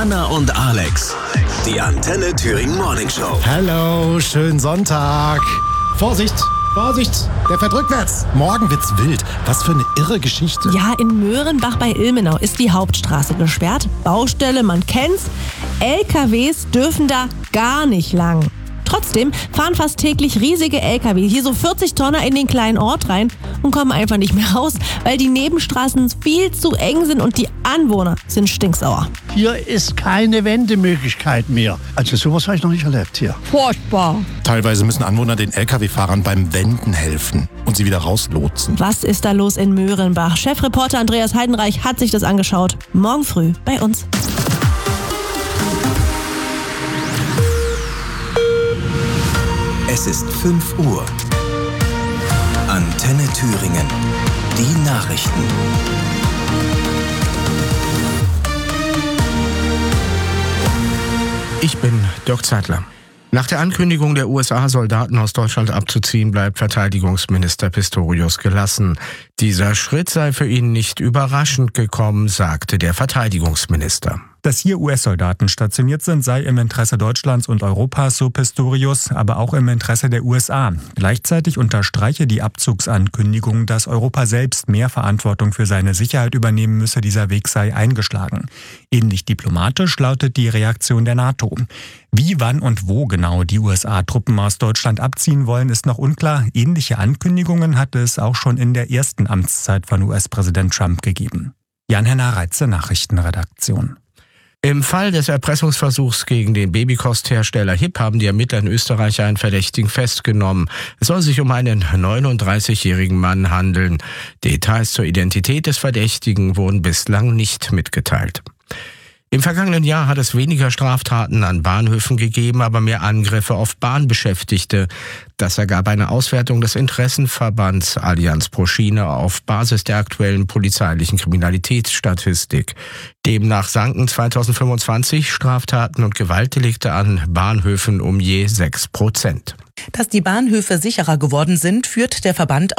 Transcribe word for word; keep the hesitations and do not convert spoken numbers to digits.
Anna und Alex, die Antenne Thüringen Morning Show. Hallo, schönen Sonntag. Vorsicht, Vorsicht, der fährt rückwärts. Morgen wird's wild. Was für eine irre Geschichte. Ja, in Möhrenbach bei Ilmenau ist die Hauptstraße gesperrt. Baustelle, man kennt's. L K Ws dürfen da gar nicht lang. Trotzdem fahren fast täglich riesige L K W, hier so vierzig Tonner in den kleinen Ort rein und kommen einfach nicht mehr raus, weil die Nebenstraßen viel zu eng sind und die Anwohner sind stinksauer. Hier ist keine Wendemöglichkeit mehr. Also sowas habe ich noch nicht erlebt hier. Furchtbar. Teilweise müssen Anwohner den L K W-Fahrern beim Wenden helfen und sie wieder rauslotsen. Was ist da los in Möhrenbach? Chefreporter Andreas Heidenreich hat sich das angeschaut. Morgen früh bei uns. Es ist fünf Uhr. Antenne Thüringen. Die Nachrichten. Ich bin Dirk Zeitler. Nach der Ankündigung der U S A, Soldaten aus Deutschland abzuziehen, bleibt Verteidigungsminister Pistorius gelassen. Dieser Schritt sei für ihn nicht überraschend gekommen, sagte der Verteidigungsminister. Dass hier U S-Soldaten stationiert sind, sei im Interesse Deutschlands und Europas, so Pistorius, aber auch im Interesse der U S A. Gleichzeitig unterstreiche die Abzugsankündigung, dass Europa selbst mehr Verantwortung für seine Sicherheit übernehmen müsse. Dieser Weg sei eingeschlagen. Ähnlich diplomatisch lautet die Reaktion der NATO. Wie, wann und wo genau die U S A-Truppen aus Deutschland abziehen wollen, ist noch unklar. Ähnliche Ankündigungen hatte es auch schon in der ersten Amtszeit von U S-Präsident Trump gegeben. Jan-Henner Reitze, Nachrichtenredaktion. Im Fall des Erpressungsversuchs gegen den Babykosthersteller H I P haben die Ermittler in Österreich einen Verdächtigen festgenommen. Es soll sich um einen neununddreißigjährigen Mann handeln. Details zur Identität des Verdächtigen wurden bislang nicht mitgeteilt. Im vergangenen Jahr hat es weniger Straftaten an Bahnhöfen gegeben, aber mehr Angriffe auf Bahnbeschäftigte. Das ergab eine Auswertung des Interessenverbands Allianz pro Schiene auf Basis der aktuellen polizeilichen Kriminalitätsstatistik. Demnach sanken zweitausendfünfundzwanzig Straftaten und Gewaltdelikte an Bahnhöfen um je sechs Prozent. Dass die Bahnhöfe sicherer geworden sind, führt der Verband